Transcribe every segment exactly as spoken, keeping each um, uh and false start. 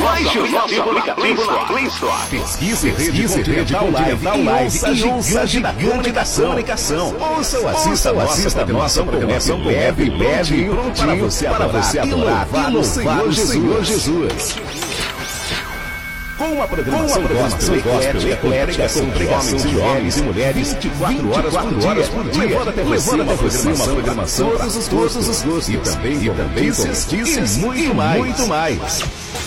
Baixe o nosso aplicativo na Play Store. Pesquise Rede Continental Live e ouça a gigante da comunicação. Ouça ou assista a nossa programação leve, leve e prontinho para você adorar e louvar o Senhor Jesus. Com uma programação gospel, eclética, com pregação de homens e mulheres, vinte e quatro horas por dia, levando até você uma programação para todos os gostos, e também com notícias e muito mais.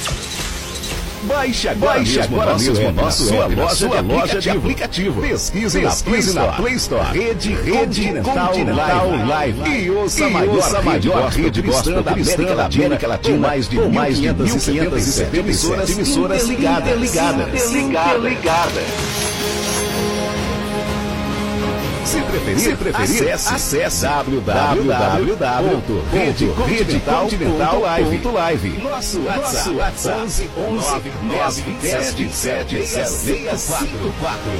Baixe agora, Baixe mesmo, agora mesmo o nosso sua app, loja, sua de, loja de aplicativo. Pesquise, Pesquise na, Play Store. Rede, Rede Continental Live. E ouça a maior, ouça a maior rede gospel da América Latina, América Latina com mais de mil quinhentas e setenta e sete emissoras, emissoras interligadas. interligadas. interligadas. Se preferir, Se preferir acesse, acesse w w w ponto rede continental ponto live. Nosso WhatsApp onze onze nove sete sete zero seis quatro quatro.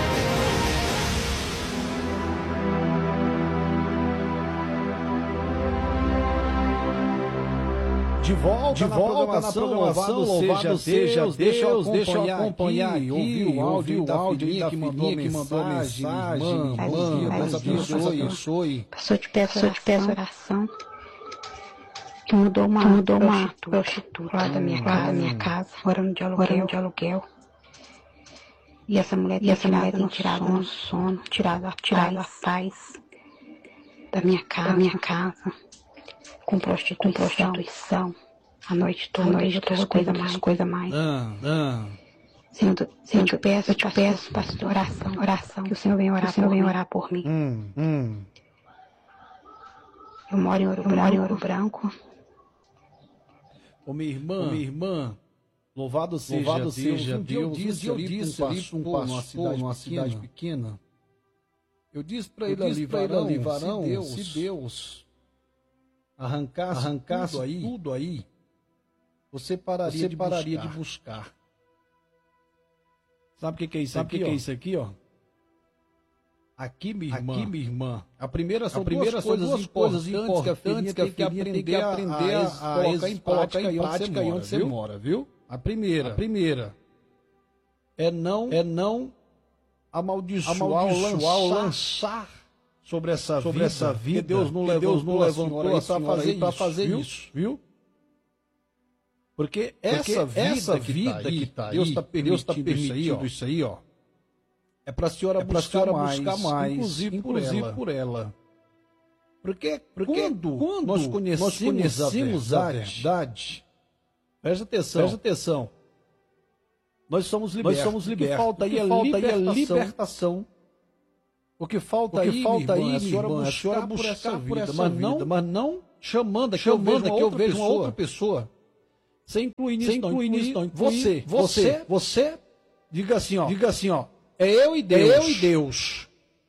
De volta, de volta na programação, louvado seja Deus, deixa eu deixa eu acompanhar aqui, ouvir o áudio, o áudio que mandou mensagem, irmã, Deus abençoe, abençoe. Passou de peço, de peço oração, que mudou uma, mudou uma prostituta lá da minha casa, minha casa, morando de aluguel, de aluguel. E essa mulher, e essa mulher tem tirado o sono, tirado a, tirado a paz da minha casa, da minha casa. Com prostituição, com prostituição, a noite toda, a noite toda, coisa mais, coisa mais. Ah, ah. Senhor, Senhor, eu te peço, eu te peço, pastor, oração, oração, que o Senhor venha orar, o Senhor venha orar por mim. Hum, hum. Eu moro em Ouro, eu moro em Ouro Branco. Ô minha irmã, ô, minha irmã, louvado seja louvado Deus. Seja um Deus. Um dia eu disse ali para um pastor, numa cidade, numa cidade pequena, eu disse para ele ali, varão, ali, varão, se Deus, se Deus arrancasse, arrancasse tudo, aí, tudo aí, você pararia, você de, pararia buscar. de buscar. Sabe o que, que é isso Sabe aqui? Sabe o que, que é isso aqui, ó? Aqui, minha irmã, aqui, minha irmã. A primeira são, a primeira duas, são coisas, duas coisas importantes que a filhinha tem que aprender, que aprender a, a, a colocar em prática, em prática onde você mora, viu? A primeira, a primeira é não, é não amaldiçoar, amaldiçoar ou lançar sobre essa sobre vida, essa vida, que Deus não levou, Deus não levantou a fazer, para fazer viu? isso, viu? Porque essa Porque vida, essa vida que está aí, Deus está permitindo, tá permitindo isso, aí, ó, isso aí, ó, é para a senhora, é buscar, mais, buscar mais, inclusive, inclusive por, ela. por ela. Porque, Porque quando, quando nós conhecemos, nós conhecemos a, verdade, a verdade, presta atenção, presta atenção, nós somos libertos. Nós somos libertos. O que falta aí é libertação. libertação. O que falta, o que aí, falta aí, irmã, é a senhora buscar, a senhora buscar por essa vida, por essa mas, vida não, mas não chamando que chamando eu vejo, que eu vejo uma outra pessoa. Sem incluir nisso, sem incluir não, nisso, não. Incluir você, você, você, diga assim, ó, diga assim, ó, é eu e Deus, é eu e Deus.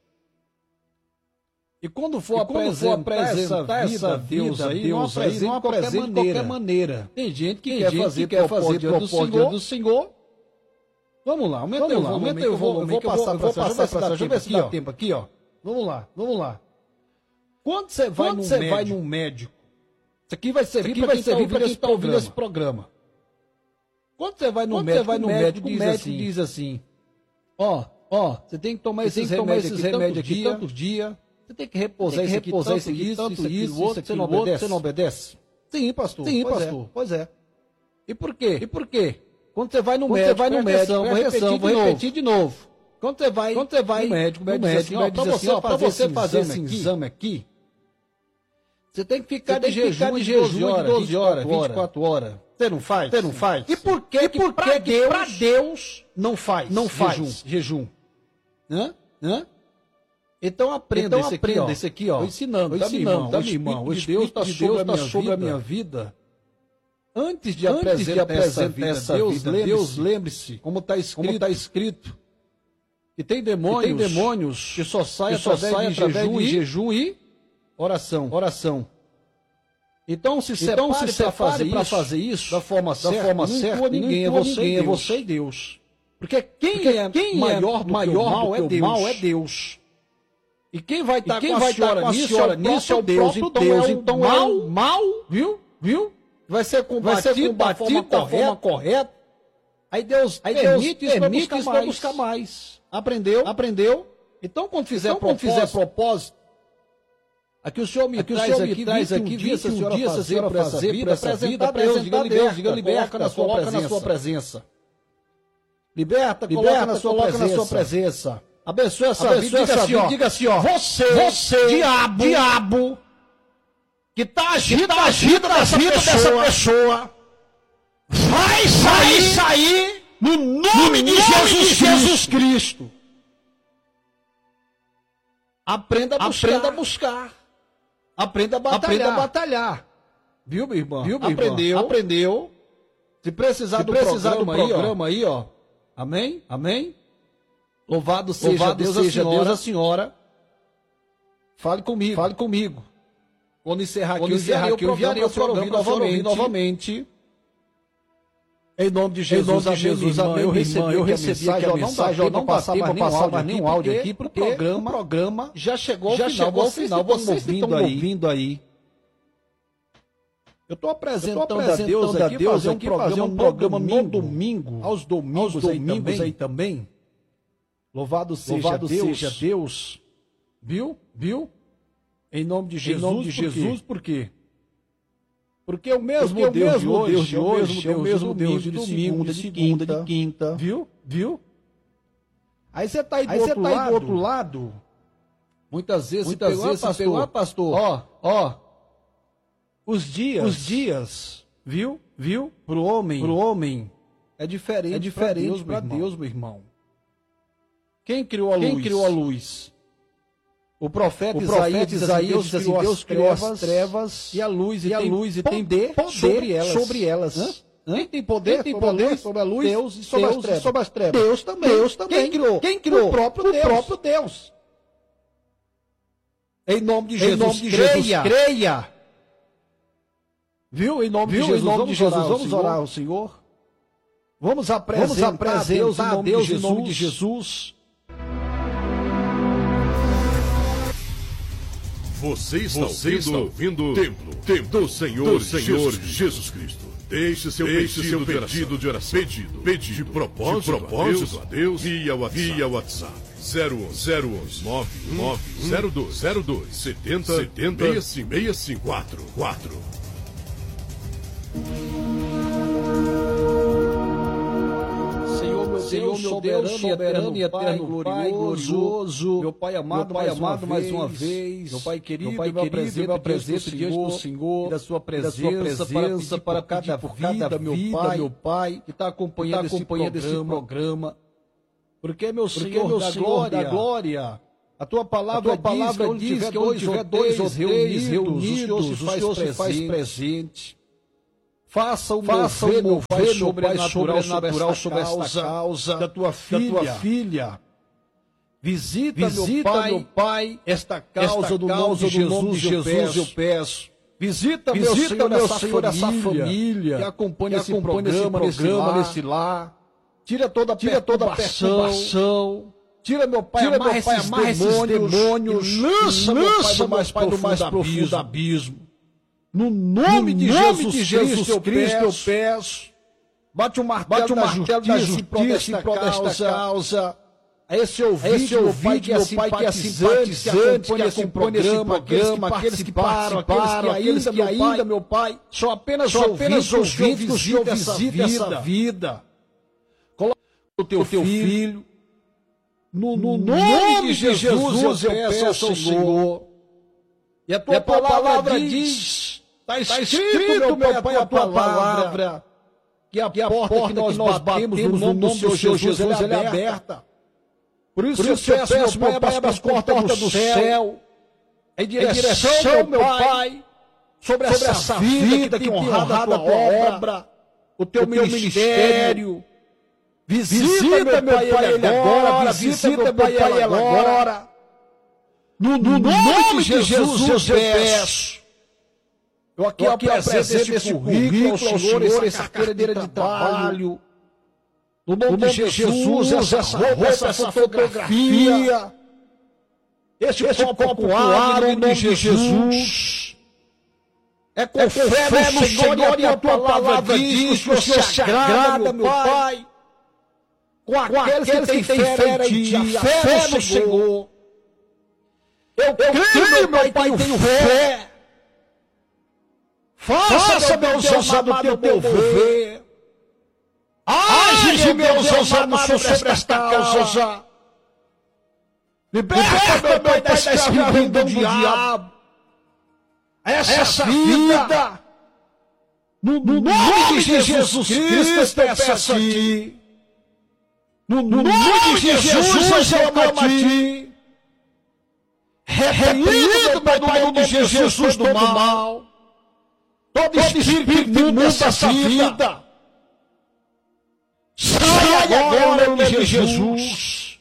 E quando for, e quando apresentar, for apresentar essa vida, Deus aí, Deus não apresenta de qualquer maneira. qualquer maneira. Tem gente que Tem quer gente fazer, que quer fazer dia do Senhor, do Senhor. Vamos lá, aumenta Vamos lá, aumenta eu vou, eu vou passar para você, deixa eu ver se dá tempo aqui, ó. Vamos lá, vamos lá. Quando você vai, Quando num, você médico, vai num médico, isso aqui vai servir para quem está ouvindo esse programa. Quando você vai num Quando médico, vai no médico, o médico diz, diz assim, ó, ó, você tem que tomar esses remédios aqui, remédio aqui tantos dias, você tem que repousar esse aqui, repousar esse aqui, tanto isso, isso, outro, você não obedece? Você não obedece? Sim, pastor. Sim, pois pastor. É. Pois é. E por quê? E por quê? Quando você vai no Quando médico, você vai no médico, atenção, vou repetir, vou repetir de novo. Quando você vai, Quando você vai no médico, o médico diz assim, ó, para você, pra você fazer esse exame aqui, você tem que ficar de jejum de jejum de doze horas, vinte e quatro horas. Você não faz? Você não faz? E por que, e por que, que Deus, pra Deus não faz? Não faz jejum. jejum. Hã? Hã? Então aprenda, então, esse, aprenda aqui, esse aqui, ó. Tô ensinando, tá, ensinando, tá, minha irmã? O Deus está sobre, tá sobre a minha vida. Antes de Antes apresentar, de apresentar essa vida, essa vida Deus lembre-se, como está escrito, tá escrito, que tem demônios, que, tem demônios que só saem através, sai de, através jejum, de jejum e oração. oração. Então se separe, então, se para fazer, fazer isso da forma certa, da forma certa ninguém, é você, ninguém é você e Deus. Porque quem, Porque é, quem maior, do maior do mal, é Deus. mal é Deus. E quem vai estar tá com a senhora nisso, nisso é o Deus. Então Deus. Então mal, mal, viu? Viu? vai ser combatido, vai ser combatido da, forma, da forma correta. Aí Deus aí permite isso para buscar, buscar mais. Aprendeu? Aprendeu? Então, quando fizer, então, quando fizer propósito, aqui o Senhor me aqui traz, o senhor me aqui, traz aqui, vinte e um dias, se a senhora fazer, vida, apresentar a Deus, diga liberta, diga liberta, na sua coloca presença. na sua presença. Liberta, liberta, coloca na sua, coloca presença. Na sua presença. Abençoe essa Abençoe vida, diga, essa assim, ó, diga assim, ó, você, você diabo, diabo, que está agindo tá a vida, dessa, vida pessoa, dessa pessoa, vai sair, sair no nome, no de, nome Jesus, de Jesus Cristo. Aprenda a buscar. Aprenda a buscar. Aprenda a batalhar. Aprenda a batalhar. Viu, meu irmão? Viu, meu aprendeu, irmão? Aprendeu. Se precisar, Se do, precisar programa do programa aí, ó. Aí, ó. Amém? Amém? Louvado seja, Louvado Deus, seja a Deus a senhora. Fale comigo. Fale comigo. Quando encerrar aqui, Quando encerrar eu enviarei o programa novamente. novamente. Em nome de Jesus, em nome de Jesus, amém. Eu recebi, eu recebi a mensagem, eu não passar mais nenhum áudio, nenhum áudio aqui, porque o programa, o programa já chegou ao já final. Chegou ao final, vocês estão ouvindo aí. Eu estou apresentando a Deus aqui, Deus aqui fazer um programa no domingo, aos domingos, aos domingos aí também. Louvado seja Deus. Viu? Viu? Em nome de Jesus, em nome de Jesus, por quê? Porque o mesmo Porque Deus, mesmo de hoje, Deus de hoje é o mesmo Deus de domingo, de segunda, de quinta. Viu? Viu? Aí você está aí, aí, tá aí do outro lado. Muitas vezes, Muitas pegou, vezes pastor, pegou, pastor. Ó, ó. Os dias, os dias, viu? Viu? Pro homem, pro homem é diferente, é diferente para Deus, Deus, meu irmão. Quem criou a Quem luz? Quem criou a luz? O profeta, o profeta Isaías diz assim, Deus criou as trevas e a luz, e, e a luz e tem poder, poder sobre elas. Sobre elas. Hã? Hã? Quem tem poder, Quem tem sobre, poder a luz, sobre a luz? Deus e sobre, Deus as, trevas. sobre as trevas. Deus também. Deus também. Quem criou? Quem criou? O próprio o Deus. Próprio Deus. Em nome de Jesus, em nome de creia. Jesus, creia. Viu? Em nome Viu? de Jesus, em nome de Jesus, vamos, vamos orar ao Senhor. Vamos apresentar, vamos apresentar a Deus em nome de Jesus. Você está, Você está ouvindo o Templo, Templo do Senhor, do Senhor Jesus, Jesus Cristo. Deixe seu Deixe pedido, seu pedido de oração. Pedido, pedido de propósito, de propósito a Deus, via WhatsApp. Via WhatsApp. zero um zero um nove nove zero dois zero dois setenta setenta seis cinco quatro quatro. Senhor, meu Deus, soberano e eterno, glorioso, meu Pai amado, meu pai amado, mais uma vez, meu Pai querido, meu Pai querido, eu apresento diante do Senhor, da sua presença, para cada vida, meu Pai, meu Pai, que está acompanhando esse programa, porque meu Senhor da glória, a tua palavra diz que onde tiver dois ou três reunidos, o Senhor se faz presente. Faça o Faça mover, meu Pai, sobrenatural, sobrenatural sobre esta causa da tua filha. Da tua filha. Visita, Visita meu, pai, meu Pai, esta causa, esta do, causa nome de Jesus, nome de Jesus, eu peço. Eu peço. Visita, Visita, meu Senhor, meu essa, Senhor essa família, família que acompanha, que esse, acompanha programa, esse programa nesse lar. Tira toda a Tira toda a perturbação. Tira, meu Pai, Tira, amarra, meu pai, esses, amarra esses demônios. E lança, lança, meu Pai, do mais profundo abismo. No nome, no de, nome Jesus de Jesus Cristo, eu Cristo peço, eu peço, bate o martelo, bate o martelo da justiça em prol desta causa, a esse ouvinte, esse ouvinte meu Pai, que é simpatizante, que acompanha esse programa, aqueles que participaram, aqueles que ainda, meu Pai, são apenas ouvintes, ouvintes que o Senhor visita essa vida. Coloca o teu filho, no nome de Jesus eu peço ao Senhor, e a tua palavra diz, está escrito, meu Pai, a tua palavra, que a, que a porta, porta que nós, que nós batemos no nome do Senhor Jesus, Jesus ela é aberta. Por isso, Por isso eu peço, meu Pai, abre as portas do céu, em direção, em direção meu Pai, sobre, sobre essa vida que tem honrado a tua obra, o teu, o teu ministério. Visita, visita, meu Pai, ele agora, visita, meu Pai, ele agora. No, no nome de Jesus, Jesus eu peço. Eu aqui, eu aqui apresento esse currículo ao Senhor, Senhor essa carteira de trabalho. No nome, no nome de Jesus, essa, essa roupa, essa, essa fotografia, este, este copo com água, em nome de Jesus. É com, é com fé, fé no Senhor, Senhor e a tua palavra diz que o Senhor se agrada, meu Pai, com aqueles que têm fé em ti, a fé no Senhor. Eu creio, meu Pai, tenho fé. Faça, meu Deus amado, o teu mover. Age, meu Deus amado, sobre esta causa. Liberta, meu Pai, da escravidão do diabo. Essa, essa vida, vida no, no nome de Jesus Cristo, eu peço a ti. No, no nome de Jesus, eu clamo a ti. Repreendo, meu Pai, no nome de Jesus, todo mal. Todo espírito imundo dessa vida. Sai agora, no nome de Jesus.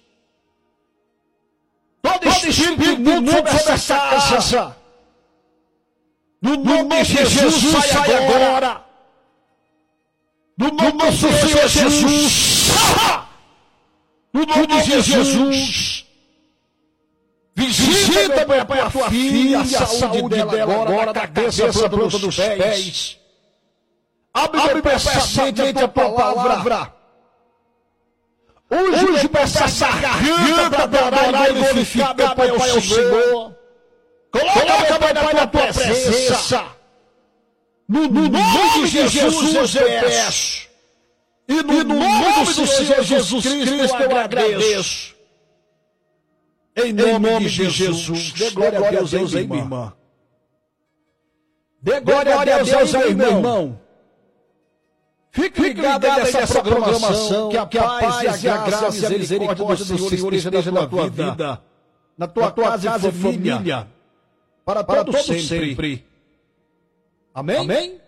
Todo espírito imundo dessa casa. No nome de Jesus, sai agora. No nome do Senhor Jesus. No nome de Jesus. Visita, meu Pai, a tua filha, a saúde dela agora, da cabeça à planta dos pés. Abre precisamente a tua palavra. Unge essa garganta para adorar e glorificar, meu Pai, ao Senhor. Coloca, meu Pai, na tua presença. No, no nome de Jesus eu peço. E no, e no nome do Senhor Jesus Cristo eu agradeço. Em nome, em nome de Jesus. Dê glória a Deus, Deus aí, minha irmã. Dê glória a Deus aí, meu irmão. Fique ligado nessa programação. Que a paz e a graça e a misericórdia do Senhor esteja na tua vida, na tua casa e família. Para, para todo sempre. sempre. Amém? Amém?